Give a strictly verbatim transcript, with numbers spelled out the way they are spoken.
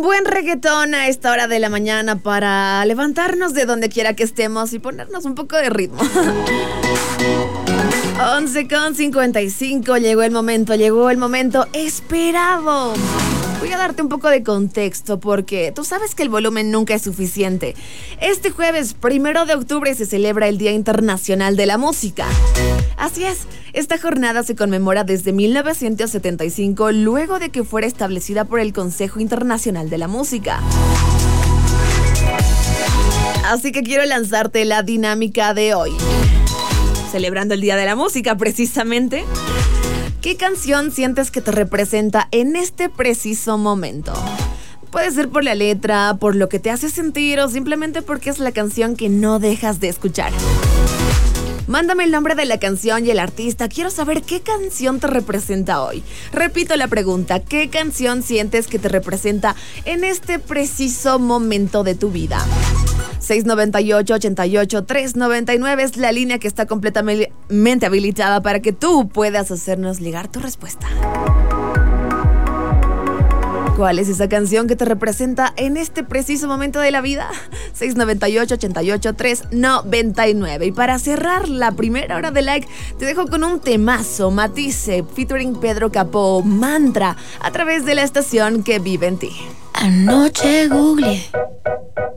buen reggaetón a esta hora de la mañana para levantarnos de donde quiera que estemos y ponernos un poco de ritmo. once con cincuenta y cinco, llegó el momento, llegó el momento esperado. Voy a darte un poco de contexto porque tú sabes que el volumen nunca es suficiente. Este jueves, primero de octubre, se celebra el Día Internacional de la Música. Así es, esta jornada se conmemora desde mil novecientos setenta y cinco, luego de que fuera establecida por el Consejo Internacional de la Música. Así que quiero lanzarte la dinámica de hoy. Celebrando el Día de la Música, precisamente. ¿Qué canción sientes que te representa en este preciso momento? Puede ser por la letra, por lo que te hace sentir o simplemente porque es la canción que no dejas de escuchar. Mándame el nombre de la canción y el artista. Quiero saber qué canción te representa hoy. Repito la pregunta, ¿qué canción sientes que te representa en este preciso momento de tu vida? seis nueve ocho, ocho ocho, tres nueve nueve es la línea que está completamente habilitada para que tú puedas hacernos llegar tu respuesta. ¿Cuál es esa canción que te representa en este preciso momento de la vida? seis nueve ocho, ocho ocho, tres nueve nueve. Y para cerrar la primera hora de like, te dejo con un temazo, Matisse, featuring Pedro Capó, Mantra, a través de la estación que vive en ti. Anoche googleé